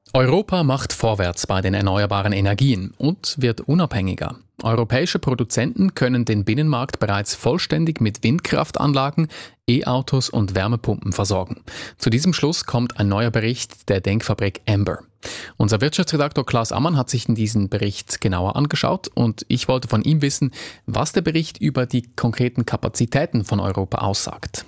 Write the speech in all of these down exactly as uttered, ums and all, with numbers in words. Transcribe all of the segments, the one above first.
Europa macht vorwärts bei den erneuerbaren Energien und wird unabhängiger. Europäische Produzenten können den Binnenmarkt bereits vollständig mit Windkraftanlagen, E-Autos und Wärmepumpen versorgen. Zu diesem Schluss kommt ein neuer Bericht der Denkfabrik Amber. Unser Wirtschaftsredaktor Klaus Ammann hat sich diesen Bericht genauer angeschaut und ich wollte von ihm wissen, was der Bericht über die konkreten Kapazitäten von Europa aussagt.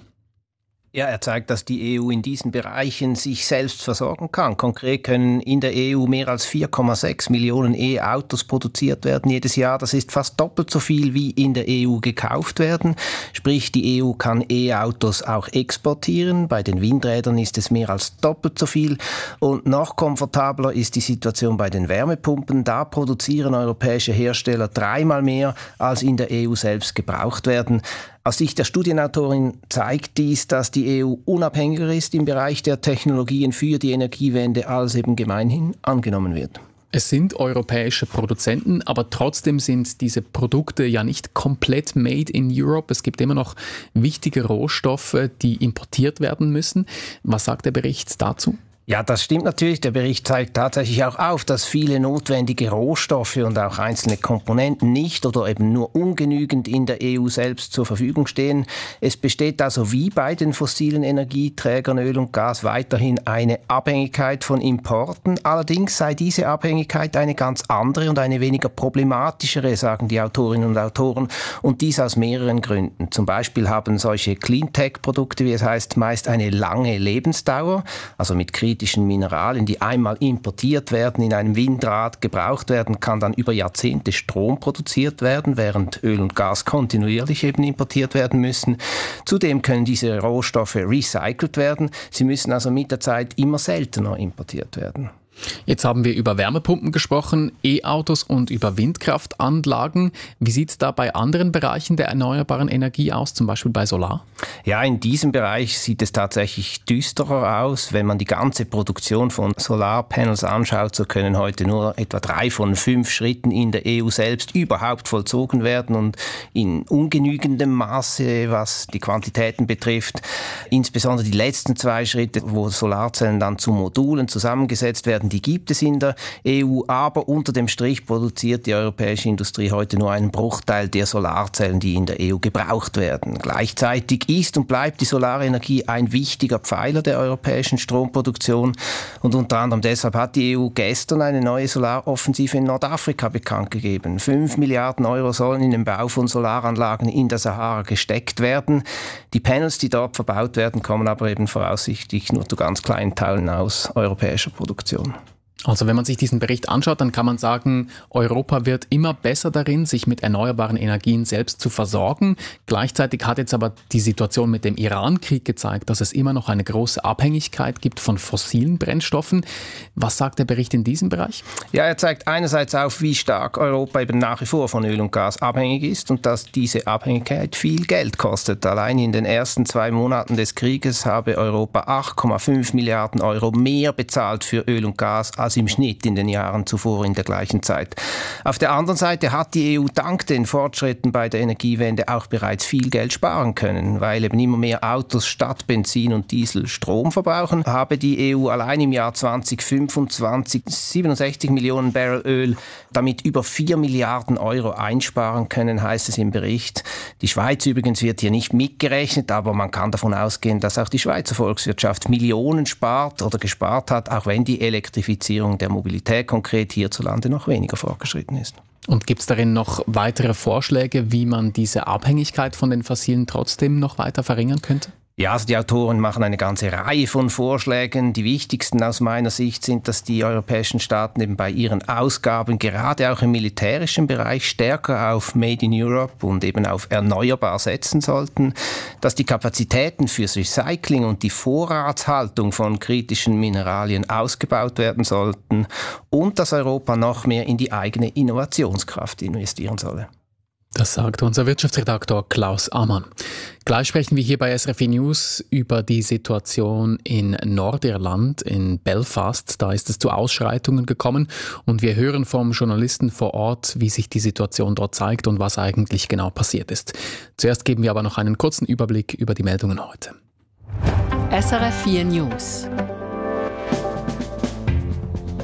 Ja, er zeigt, dass die E U in diesen Bereichen sich selbst versorgen kann. Konkret können in der E U mehr als vier Komma sechs Millionen E-Autos produziert werden jedes Jahr. Das ist fast doppelt so viel, wie in der E U gekauft werden. Sprich, die E U kann E-Autos auch exportieren. Bei den Windrädern ist es mehr als doppelt so viel. Und noch komfortabler ist die Situation bei den Wärmepumpen. Da produzieren europäische Hersteller dreimal mehr, als in der E U selbst gebraucht werden. Aus Sicht der Studienautorin zeigt dies, dass die E U unabhängiger ist im Bereich der Technologien für die Energiewende, als eben gemeinhin angenommen wird. Es sind europäische Produzenten, aber trotzdem sind diese Produkte ja nicht komplett made in Europe. Es gibt immer noch wichtige Rohstoffe, die importiert werden müssen. Was sagt der Bericht dazu? Ja, das stimmt natürlich. Der Bericht zeigt tatsächlich auch auf, dass viele notwendige Rohstoffe und auch einzelne Komponenten nicht oder eben nur ungenügend in der E U selbst zur Verfügung stehen. Es besteht also wie bei den fossilen Energieträgern Öl und Gas weiterhin eine Abhängigkeit von Importen. Allerdings sei diese Abhängigkeit eine ganz andere und eine weniger problematischere, sagen die Autorinnen und Autoren. Und dies aus mehreren Gründen. Zum Beispiel haben solche Cleantech-Produkte, wie es heißt, meist eine lange Lebensdauer, also mit kritischen Mineralien, die einmal importiert werden, in einem Windrad gebraucht werden, kann dann über Jahrzehnte Strom produziert werden, während Öl und Gas kontinuierlich eben importiert werden müssen. Zudem können diese Rohstoffe recycelt werden. Sie müssen also mit der Zeit immer seltener importiert werden. Jetzt haben wir über Wärmepumpen gesprochen, E-Autos und über Windkraftanlagen. Wie sieht es da bei anderen Bereichen der erneuerbaren Energie aus, zum Beispiel bei Solar? Ja, in diesem Bereich sieht es tatsächlich düsterer aus. Wenn man die ganze Produktion von Solarpanels anschaut, so können heute nur etwa drei von fünf Schritten in der E U selbst überhaupt vollzogen werden und in ungenügendem Maße, was die Quantitäten betrifft. Insbesondere die letzten zwei Schritte, wo Solarzellen dann zu Modulen zusammengesetzt werden, die gibt es in der E U, aber unter dem Strich produziert die europäische Industrie heute nur einen Bruchteil der Solarzellen, die in der E U gebraucht werden. Gleichzeitig ist und bleibt die Solarenergie ein wichtiger Pfeiler der europäischen Stromproduktion und unter anderem deshalb hat die E U gestern eine neue Solaroffensive in Nordafrika bekannt gegeben. Fünf Milliarden Euro sollen in den Bau von Solaranlagen in der Sahara gesteckt werden. Die Panels, die dort verbaut werden, kommen aber eben voraussichtlich nur zu ganz kleinen Teilen aus europäischer Produktion. Also wenn man sich diesen Bericht anschaut, dann kann man sagen, Europa wird immer besser darin, sich mit erneuerbaren Energien selbst zu versorgen. Gleichzeitig hat jetzt aber die Situation mit dem Iran-Krieg gezeigt, dass es immer noch eine große Abhängigkeit gibt von fossilen Brennstoffen. Was sagt der Bericht in diesem Bereich? Ja, er zeigt einerseits auf, wie stark Europa eben nach wie vor von Öl und Gas abhängig ist und dass diese Abhängigkeit viel Geld kostet. Allein in den ersten zwei Monaten des Krieges habe Europa acht Komma fünf Milliarden Euro mehr bezahlt für Öl und Gas als im Schnitt in den Jahren zuvor in der gleichen Zeit. Auf der anderen Seite hat die E U dank den Fortschritten bei der Energiewende auch bereits viel Geld sparen können, weil eben immer mehr Autos statt Benzin und Diesel Strom verbrauchen, habe die E U allein im Jahr zweitausendfünfundzwanzig siebenundsechzig Millionen Barrel Öl, damit über vier Milliarden Euro einsparen können, heißt es im Bericht. Die Schweiz übrigens wird hier nicht mitgerechnet, aber man kann davon ausgehen, dass auch die Schweizer Volkswirtschaft Millionen spart oder gespart hat, auch wenn die Elektrifizierung der Mobilität konkret hierzulande noch weniger fortgeschritten ist. Und gibt es darin noch weitere Vorschläge, wie man diese Abhängigkeit von den Fossilen trotzdem noch weiter verringern könnte? Ja, also die Autoren machen eine ganze Reihe von Vorschlägen. Die wichtigsten aus meiner Sicht sind, dass die europäischen Staaten eben bei ihren Ausgaben gerade auch im militärischen Bereich stärker auf Made in Europe und eben auf erneuerbar setzen sollten, dass die Kapazitäten fürs Recycling und die Vorratshaltung von kritischen Mineralien ausgebaut werden sollten und dass Europa noch mehr in die eigene Innovationskraft investieren solle. Das sagt unser Wirtschaftsredaktor Klaus Ammann. Gleich sprechen wir hier bei S R F News über die Situation in Nordirland, in Belfast. Da ist es zu Ausschreitungen gekommen und wir hören vom Journalisten vor Ort, wie sich die Situation dort zeigt und was eigentlich genau passiert ist. Zuerst geben wir aber noch einen kurzen Überblick über die Meldungen heute. S R F vier News.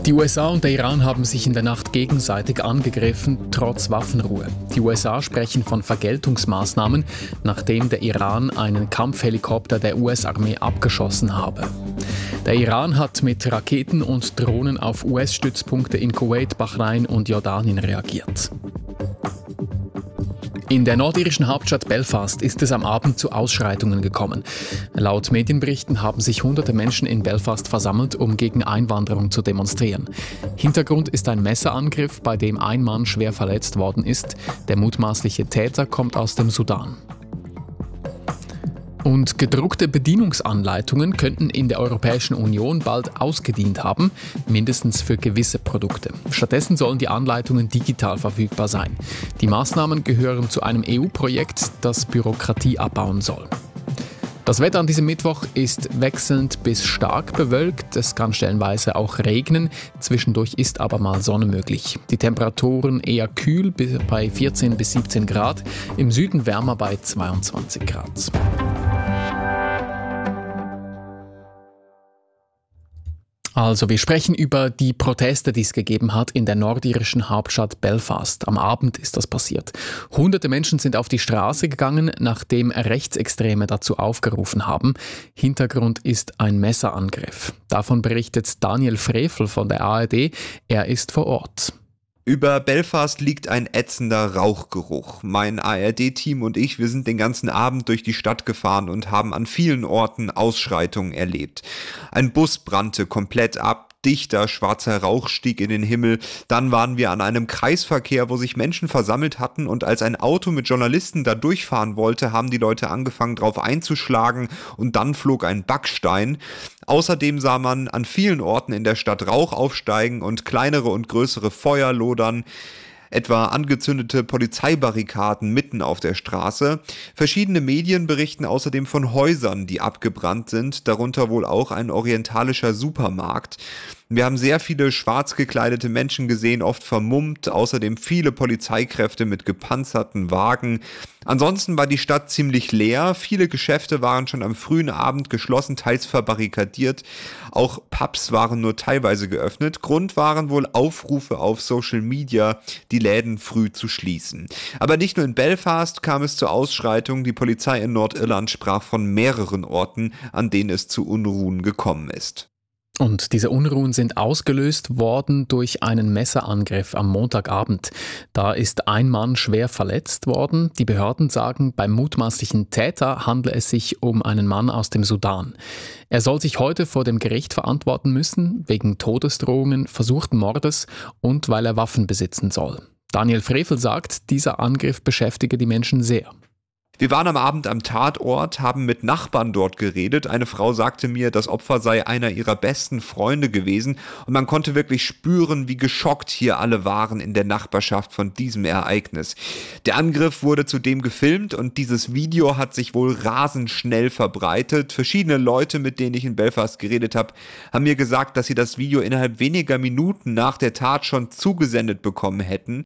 Die U S A und der Iran haben sich in der Nacht gegenseitig angegriffen, trotz Waffenruhe. Die U S A sprechen von Vergeltungsmaßnahmen, nachdem der Iran einen Kampfhelikopter der U S-Armee abgeschossen habe. Der Iran hat mit Raketen und Drohnen auf U S-Stützpunkte in Kuwait, Bahrain und Jordanien reagiert. In der nordirischen Hauptstadt Belfast ist es am Abend zu Ausschreitungen gekommen. Laut Medienberichten haben sich hunderte Menschen in Belfast versammelt, um gegen Einwanderung zu demonstrieren. Hintergrund ist ein Messerangriff, bei dem ein Mann schwer verletzt worden ist. Der mutmaßliche Täter kommt aus dem Sudan. Und gedruckte Bedienungsanleitungen könnten in der Europäischen Union bald ausgedient haben, mindestens für gewisse Produkte. Stattdessen sollen die Anleitungen digital verfügbar sein. Die Maßnahmen gehören zu einem E U-Projekt, das Bürokratie abbauen soll. Das Wetter an diesem Mittwoch ist wechselnd bis stark bewölkt. Es kann stellenweise auch regnen. Zwischendurch ist aber mal Sonne möglich. Die Temperaturen eher kühl bei vierzehn bis siebzehn Grad, im Süden wärmer bei zweiundzwanzig Grad. Also, wir sprechen über die Proteste, die es gegeben hat in der nordirischen Hauptstadt Belfast. Am Abend ist das passiert. Hunderte Menschen sind auf die Straße gegangen, nachdem Rechtsextreme dazu aufgerufen haben. Hintergrund ist ein Messerangriff. Davon berichtet Daniel Frevel von der A R D. Er ist vor Ort. Über Belfast liegt ein ätzender Rauchgeruch. Mein A R D-Team und ich, wir sind den ganzen Abend durch die Stadt gefahren und haben an vielen Orten Ausschreitungen erlebt. Ein Bus brannte komplett ab. Dichter schwarzer Rauch stieg in den Himmel. Dann waren wir an einem Kreisverkehr, wo sich Menschen versammelt hatten, und als ein Auto mit Journalisten da durchfahren wollte, haben die Leute angefangen, drauf einzuschlagen, und dann flog ein Backstein. Außerdem sah man an vielen Orten in der Stadt Rauch aufsteigen und kleinere und größere Feuer lodern. Etwa angezündete Polizeibarrikaden mitten auf der Straße. Verschiedene Medien berichten außerdem von Häusern, die abgebrannt sind, darunter wohl auch ein orientalischer Supermarkt. Wir haben sehr viele schwarz gekleidete Menschen gesehen, oft vermummt, außerdem viele Polizeikräfte mit gepanzerten Wagen. Ansonsten war die Stadt ziemlich leer, viele Geschäfte waren schon am frühen Abend geschlossen, teils verbarrikadiert. Auch Pubs waren nur teilweise geöffnet. Grund waren wohl Aufrufe auf Social Media, die Läden früh zu schließen. Aber nicht nur in Belfast kam es zu Ausschreitungen, die Polizei in Nordirland sprach von mehreren Orten, an denen es zu Unruhen gekommen ist. Und diese Unruhen sind ausgelöst worden durch einen Messerangriff am Montagabend. Da ist ein Mann schwer verletzt worden. Die Behörden sagen, beim mutmaßlichen Täter handle es sich um einen Mann aus dem Sudan. Er soll sich heute vor dem Gericht verantworten müssen, wegen Todesdrohungen, versuchten Mordes und weil er Waffen besitzen soll. Daniel Frevel sagt, dieser Angriff beschäftige die Menschen sehr. Wir waren am Abend am Tatort, haben mit Nachbarn dort geredet. Eine Frau sagte mir, das Opfer sei einer ihrer besten Freunde gewesen, und man konnte wirklich spüren, wie geschockt hier alle waren in der Nachbarschaft von diesem Ereignis. Der Angriff wurde zudem gefilmt und dieses Video hat sich wohl rasend schnell verbreitet. Verschiedene Leute, mit denen ich in Belfast geredet habe, haben mir gesagt, dass sie das Video innerhalb weniger Minuten nach der Tat schon zugesendet bekommen hätten.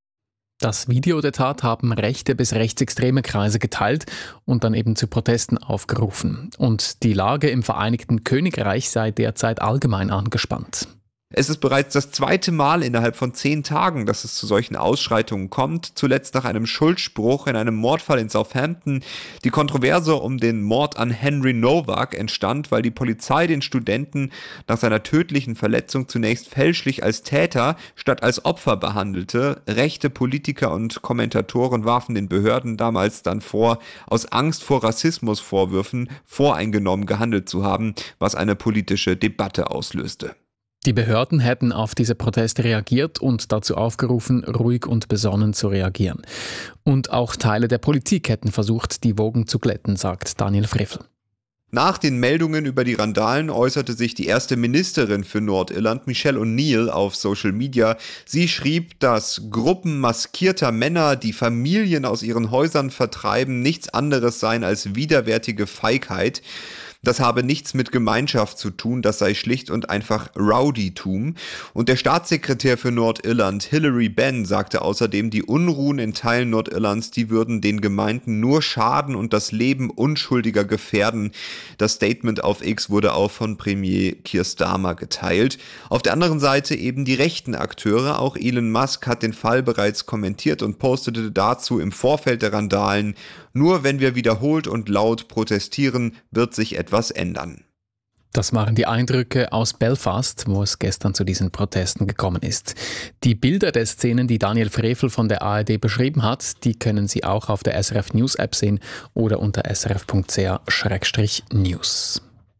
Das Video der Tat haben rechte bis rechtsextreme Kreise geteilt und dann eben zu Protesten aufgerufen. Und die Lage im Vereinigten Königreich sei derzeit allgemein angespannt. Es ist bereits das zweite Mal innerhalb von zehn Tagen, dass es zu solchen Ausschreitungen kommt. Zuletzt nach einem Schuldspruch in einem Mordfall in Southampton. Die Kontroverse um den Mord an Henry Nowak entstand, weil die Polizei den Studenten nach seiner tödlichen Verletzung zunächst fälschlich als Täter statt als Opfer behandelte. Rechte Politiker und Kommentatoren warfen den Behörden damals dann vor, aus Angst vor Rassismusvorwürfen voreingenommen gehandelt zu haben, was eine politische Debatte auslöste. Die Behörden hätten auf diese Proteste reagiert und dazu aufgerufen, ruhig und besonnen zu reagieren. Und auch Teile der Politik hätten versucht, die Wogen zu glätten, sagt Daniel Frevel. Nach den Meldungen über die Randalen äußerte sich die erste Ministerin für Nordirland, Michelle O'Neill, auf Social Media. Sie schrieb, dass Gruppen maskierter Männer, die Familien aus ihren Häusern vertreiben, nichts anderes seien als widerwärtige Feigheit. Das habe nichts mit Gemeinschaft zu tun, das sei schlicht und einfach Rowdytum. Und der Staatssekretär für Nordirland, Hilary Benn, sagte außerdem, die Unruhen in Teilen Nordirlands, die würden den Gemeinden nur schaden und das Leben Unschuldiger gefährden. Das Statement auf X wurde auch von Premier Keir Starmer geteilt. Auf der anderen Seite eben die rechten Akteure. Auch Elon Musk hat den Fall bereits kommentiert und postete dazu im Vorfeld der Randalen: Nur wenn wir wiederholt und laut protestieren, wird sich etwas ändern. Das waren die Eindrücke aus Belfast, wo es gestern zu diesen Protesten gekommen ist. Die Bilder der Szenen, die Daniel Frevel von der A R D beschrieben hat, die können Sie auch auf der S R F News App sehen oder unter s r f punkt c h slash news.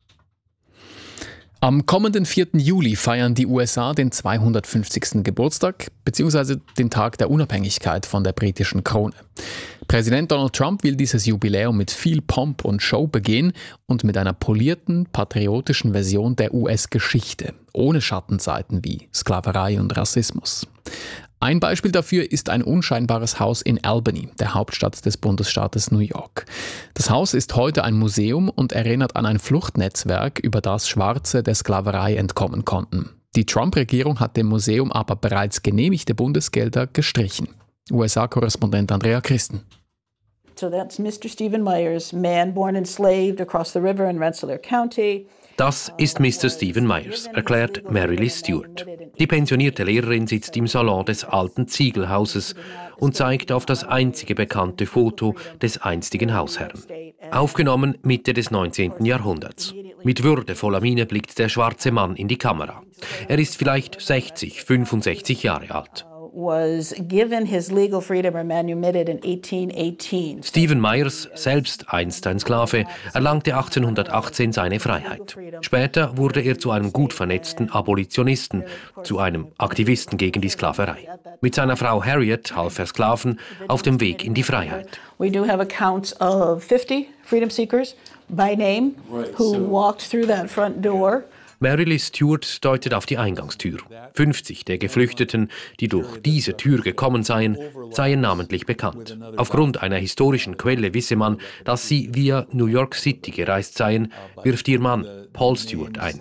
Am kommenden vierten Juli feiern die U S A den zweihundertfünfzigsten Geburtstag bzw. den Tag der Unabhängigkeit von der britischen Krone. Präsident Donald Trump will dieses Jubiläum mit viel Pomp und Show begehen und mit einer polierten, patriotischen Version der U S-Geschichte, ohne Schattenseiten wie Sklaverei und Rassismus. Ein Beispiel dafür ist ein unscheinbares Haus in Albany, der Hauptstadt des Bundesstaates New York. Das Haus ist heute ein Museum und erinnert an ein Fluchtnetzwerk, über das Schwarze der Sklaverei entkommen konnten. Die Trump-Regierung hat dem Museum aber bereits genehmigte Bundesgelder gestrichen. U S A-Korrespondent Andrea Christen. So that's Mister Stephen Myers, man born enslaved across the river in Rensselaer County. Das ist Mister Stephen Myers, erklärt Mary Lee Stewart. Die pensionierte Lehrerin sitzt im Salon des alten Ziegelhauses und zeigt auf das einzige bekannte Foto des einstigen Hausherrn. Aufgenommen Mitte des neunzehnten Jahrhunderts. Mit würdevoller Miene blickt der schwarze Mann in die Kamera. Er ist vielleicht sechzig, fünfundsechzig Jahre alt. Was given his legal freedom or manumitted in eighteen eighteen. Stephen Myers, selbst einst ein Sklave, erlangte achtzehnhundertachtzehn seine Freiheit. Später wurde er zu einem gut vernetzten Abolitionisten, zu einem Aktivisten gegen die Sklaverei. Mit seiner Frau Harriet half er Sklaven auf dem Weg in die Freiheit. We do have accounts of fifty freedom seekers by name who walked through that front door. Mary Lee Stewart deutet auf die Eingangstür. fünfzig der Geflüchteten, die durch diese Tür gekommen seien, seien namentlich bekannt. Aufgrund einer historischen Quelle wisse man, dass sie via New York City gereist seien, wirft ihr Mann Paul Stewart ein.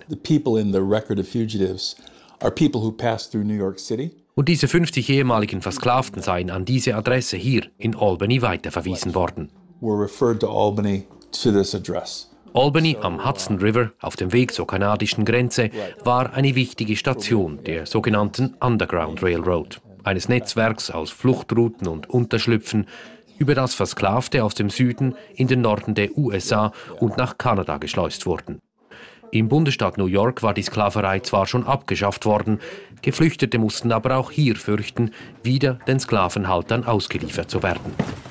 Und diese fünfzig ehemaligen Versklavten seien an diese Adresse hier in Albany weiterverwiesen worden. Albany am Hudson River auf dem Weg zur kanadischen Grenze war eine wichtige Station der sogenannten Underground Railroad, eines Netzwerks aus Fluchtrouten und Unterschlüpfen, über das Versklavte aus dem Süden in den Norden der U S A und nach Kanada geschleust wurden. Im Bundesstaat New York war die Sklaverei zwar schon abgeschafft worden, Geflüchtete mussten aber auch hier fürchten, wieder den Sklavenhaltern ausgeliefert zu werden.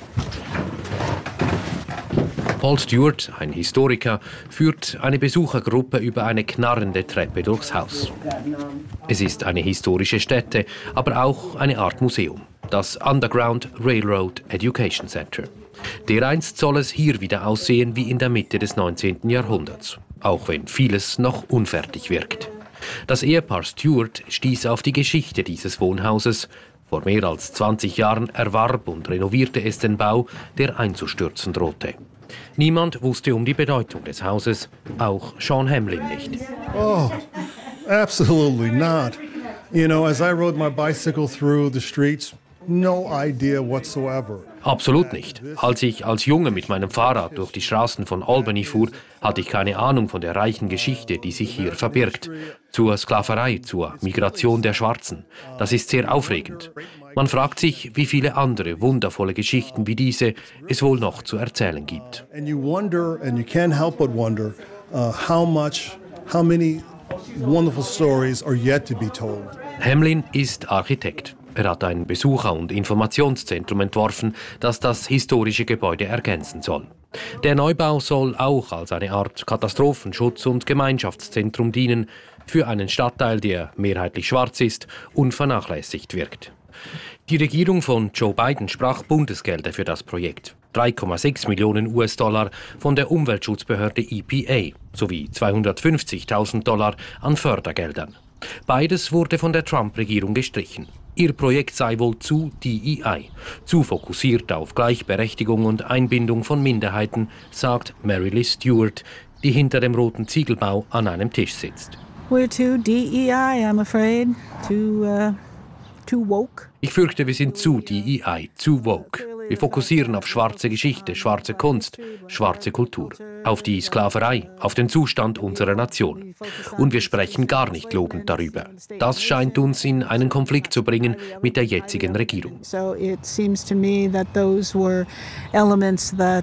Paul Stewart, ein Historiker, führt eine Besuchergruppe über eine knarrende Treppe durchs Haus. Es ist eine historische Stätte, aber auch eine Art Museum, das Underground Railroad Education Center. Dereinst soll es hier wieder aussehen wie in der Mitte des neunzehnten Jahrhunderts, auch wenn vieles noch unfertig wirkt. Das Ehepaar Stewart stieß auf die Geschichte dieses Wohnhauses. Vor mehr als zwanzig Jahren erwarb und renovierte es den Bau, der einzustürzen drohte. Niemand wusste um die Bedeutung des Hauses, auch Sean Hamlin nicht. Oh, absolutely not. You know, as I rode my bicycle through the streets, no idea whatsoever. Absolut nicht. Als ich als Junge mit meinem Fahrrad durch die Straßen von Albany fuhr, hatte ich keine Ahnung von der reichen Geschichte, die sich hier verbirgt. Zur Sklaverei, zur Migration der Schwarzen. Das ist sehr aufregend. Man fragt sich, wie viele andere wundervolle Geschichten wie diese es wohl noch zu erzählen gibt. And you wonder, and you can't help but wonder, uh, how much, how many wonderful stories are yet to be told. Hamlin ist Architekt. Er hat ein Besucher- und Informationszentrum entworfen, das das historische Gebäude ergänzen soll. Der Neubau soll auch als eine Art Katastrophenschutz- und Gemeinschaftszentrum dienen, für einen Stadtteil, der mehrheitlich schwarz ist und vernachlässigt wirkt. Die Regierung von Joe Biden sprach Bundesgelder für das Projekt. drei Komma sechs Millionen U S-Dollar von der Umweltschutzbehörde E P A sowie zweihundertfünfzigtausend Dollar an Fördergeldern. Beides wurde von der Trump-Regierung gestrichen. Ihr Projekt sei wohl zu D E I, zu fokussiert auf Gleichberechtigung und Einbindung von Minderheiten, sagt Mary Lee Stewart, die hinter dem roten Ziegelbau an einem Tisch sitzt. We're too D E I, I'm afraid. Too, uh, too woke. Ich fürchte, wir sind zu D E I, zu woke. Wir fokussieren auf schwarze Geschichte, schwarze Kunst, schwarze Kultur, auf die Sklaverei, auf den Zustand unserer Nation. Und wir sprechen gar nicht lobend darüber. Das scheint uns in einen Konflikt zu bringen mit der jetzigen Regierung. So it seems to me that those were elements that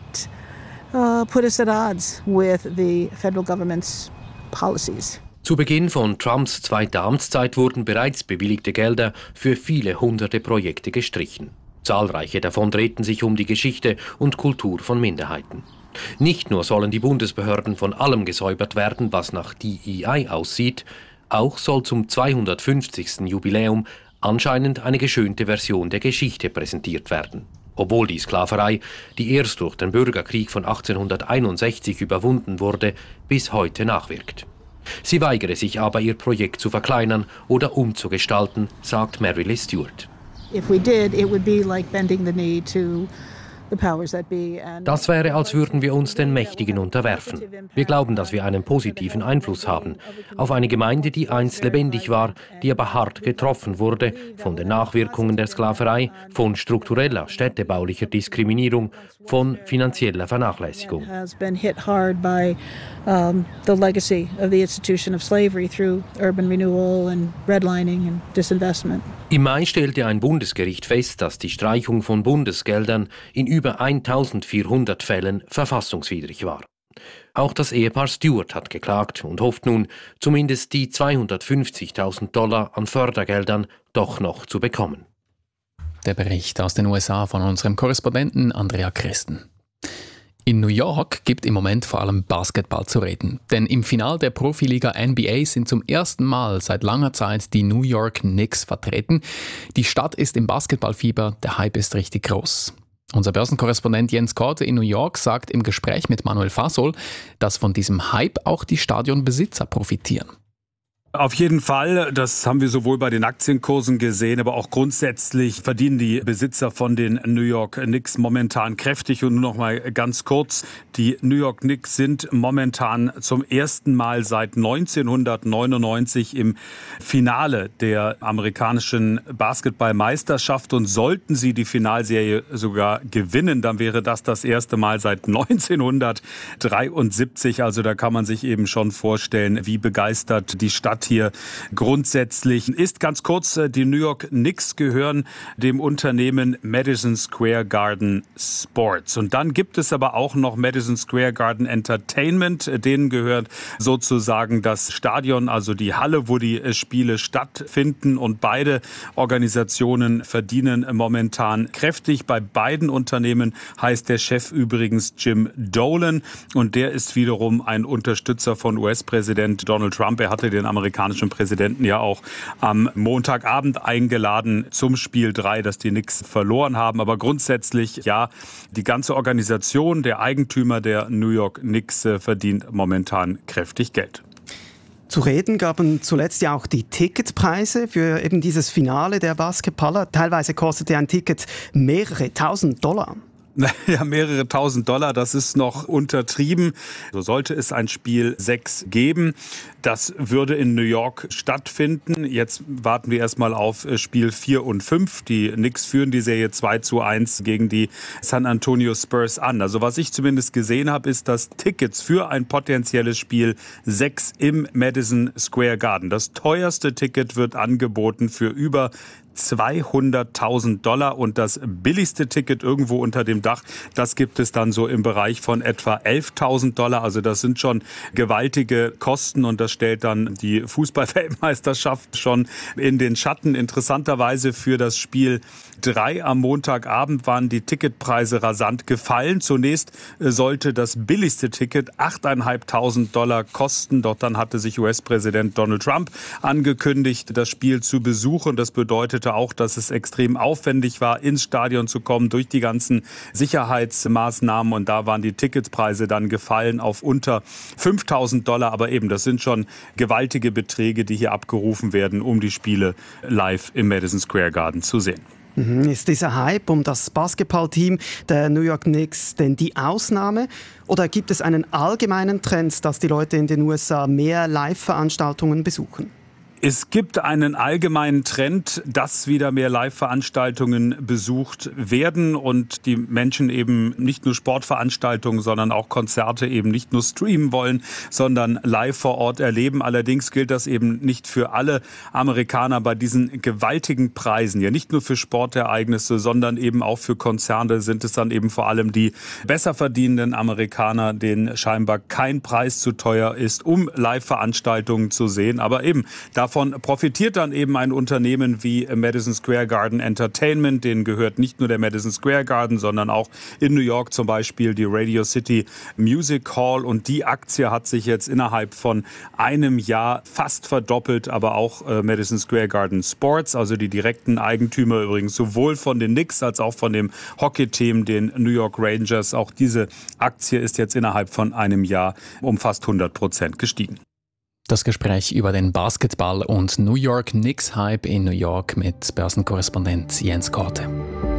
uh, put us at odds with the federal government's policies. Zu Beginn von Trumps zweiter Amtszeit wurden bereits bewilligte Gelder für viele hunderte Projekte gestrichen. Zahlreiche davon drehten sich um die Geschichte und Kultur von Minderheiten. Nicht nur sollen die Bundesbehörden von allem gesäubert werden, was nach D E I aussieht, auch soll zum zweihundertfünfzigsten Jubiläum anscheinend eine geschönte Version der Geschichte präsentiert werden. Obwohl die Sklaverei, die erst durch den Bürgerkrieg von achtzehnhunderteinundsechzig überwunden wurde, bis heute nachwirkt. Sie weigere sich aber, ihr Projekt zu verkleinern oder umzugestalten, sagt Mary Lee Stewart. If we did, it would be like bending the knee to the powers that be. Das wäre, als würden wir uns den Mächtigen unterwerfen. Wir glauben, dass wir einen positiven Einfluss haben auf eine Gemeinde, die einst lebendig war, die aber hart getroffen wurde von den Nachwirkungen der Sklaverei, von struktureller, städtebaulicher Diskriminierung, von finanzieller Vernachlässigung. Has been hit hard by um, the legacy of the institution of slavery through urban renewal and redlining and disinvestment. Im Mai stellte ein Bundesgericht fest, dass die Streichung von Bundesgeldern in über eintausendvierhundert Fällen verfassungswidrig war. Auch das Ehepaar Stewart hat geklagt und hofft nun, zumindest die zweihundertfünfzigtausend Dollar an Fördergeldern doch noch zu bekommen. Der Bericht aus den U S A von unserem Korrespondenten Andrea Christen. In New York gibt im Moment vor allem Basketball zu reden. Denn im Final der Profiliga N B A sind zum ersten Mal seit langer Zeit die New York Knicks vertreten. Die Stadt ist im Basketballfieber, der Hype ist richtig groß. Unser Börsenkorrespondent Jens Korte in New York sagt im Gespräch mit Manuel Fasol, dass von diesem Hype auch die Stadionbesitzer profitieren. Auf jeden Fall, das haben wir sowohl bei den Aktienkursen gesehen, aber auch grundsätzlich verdienen die Besitzer von den New York Knicks momentan kräftig. Und nur noch mal ganz kurz, die New York Knicks sind momentan zum ersten Mal seit neunzehnhundertneunundneunzig im Finale der amerikanischen Basketballmeisterschaft. Und sollten sie die Finalserie sogar gewinnen, dann wäre das das erste Mal seit neunzehnhundertdreiundsiebzig. Also da kann man sich eben schon vorstellen, wie begeistert die Stadt hier grundsätzlich ist. Ganz kurz, die New York Knicks gehören dem Unternehmen Madison Square Garden Sports. Und dann gibt es aber auch noch Madison Square Garden Entertainment. Denen gehört sozusagen das Stadion, also die Halle, wo die Spiele stattfinden. Und beide Organisationen verdienen momentan kräftig. Bei beiden Unternehmen heißt der Chef übrigens Jim Dolan. Und der ist wiederum ein Unterstützer von U S-Präsident Donald Trump. Er hatte den amerikanischen Präsidenten ja auch am Montagabend eingeladen zum Spiel drei, das die Knicks verloren haben. Aber grundsätzlich, ja, die ganze Organisation, der Eigentümer der New York Knicks verdient momentan kräftig Geld. Zu reden gaben zuletzt ja auch die Ticketpreise für eben dieses Finale der Basketballer. Teilweise kostete ein Ticket mehrere tausend Dollar. Ja, mehrere tausend Dollar, das ist noch untertrieben. So sollte es ein Spiel sechs geben. Das würde in New York stattfinden. Jetzt warten wir erstmal auf Spiel vier und fünf. Die Knicks führen die Serie zwei zu eins gegen die San Antonio Spurs an. Also was ich zumindest gesehen habe, ist, dass Tickets für ein potenzielles Spiel sechs im Madison Square Garden. Das teuerste Ticket wird angeboten für über zweihunderttausend Dollar und das billigste Ticket irgendwo unter dem Dach, das gibt es dann so im Bereich von etwa elftausend Dollar. Also das sind schon gewaltige Kosten und das stellt dann die Fußball-Weltmeisterschaft schon in den Schatten. Interessanterweise für das Spiel drei am Montagabend waren die Ticketpreise rasant gefallen. Zunächst sollte das billigste Ticket achttausendfünfhundert Dollar kosten. Doch dann hatte sich U S-Präsident Donald Trump angekündigt, das Spiel zu besuchen. Das bedeutet auch, dass es extrem aufwendig war, ins Stadion zu kommen durch die ganzen Sicherheitsmaßnahmen. Und da waren die Ticketpreise dann gefallen auf unter fünftausend Dollar. Aber eben, das sind schon gewaltige Beträge, die hier abgerufen werden, um die Spiele live im Madison Square Garden zu sehen. Ist dieser Hype um das Basketballteam der New York Knicks denn die Ausnahme? Oder gibt es einen allgemeinen Trend, dass die Leute in den U S A mehr Live-Veranstaltungen besuchen? Es gibt einen allgemeinen Trend, dass wieder mehr Live-Veranstaltungen besucht werden und die Menschen eben nicht nur Sportveranstaltungen, sondern auch Konzerte eben nicht nur streamen wollen, sondern live vor Ort erleben. Allerdings gilt das eben nicht für alle Amerikaner bei diesen gewaltigen Preisen. Ja, nicht nur für Sportereignisse, sondern eben auch für Konzerne sind es dann eben vor allem die besser verdienenden Amerikaner, denen scheinbar kein Preis zu teuer ist, um Live-Veranstaltungen zu sehen. Aber eben davon Davon profitiert dann eben ein Unternehmen wie Madison Square Garden Entertainment. Denen gehört nicht nur der Madison Square Garden, sondern auch in New York zum Beispiel die Radio City Music Hall. Und die Aktie hat sich jetzt innerhalb von einem Jahr fast verdoppelt. Aber auch äh, Madison Square Garden Sports, also die direkten Eigentümer übrigens sowohl von den Knicks als auch von dem Hockey-Team, den New York Rangers. Auch diese Aktie ist jetzt innerhalb von einem Jahr um fast hundert Prozent gestiegen. Das Gespräch über den Basketball- und New York Knicks-Hype in New York mit Börsenkorrespondent Jens Korte.